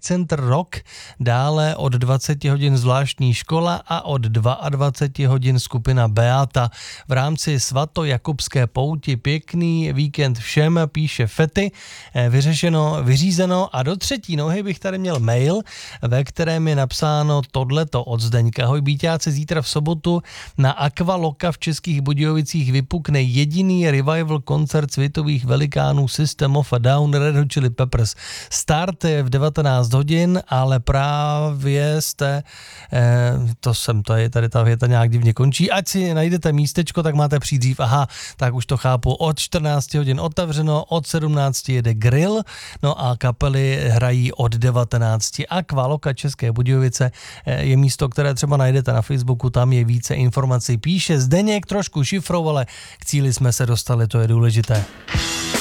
Center Rock, dále od 20 hodin zvláštní škola a od 22 hodin skupina Beata. V rámci svatojakubské pouti pěkný víkend všem, píše Fety, vyřízeno a do třetí nohy bych tady měl mail, ve kterém je napsáno tohleto od Zdeňka. Ahoj Bíťáci, zítra v sobotu na Aqualoka v Českých Budějovicích vypukne jediný revival koncert světových velikánů System of a Down, Red Hot Chili Peppers. Start je v 19 hodin, ale právě jste, tady ta věta nějak divně končí, ať si najdete místečko, tak máte přijít dřív, aha, tak už to chápu, od 14 hodin otevřeno, od 17 jede grill, no a kapely hrají od 19. Aqualoka České Budějovice je místo, které třeba najdete na Facebooku, tam je více informací. Píše Zdeněk trošku šifrou, ale k cíli jsme se dostali, to je důležité.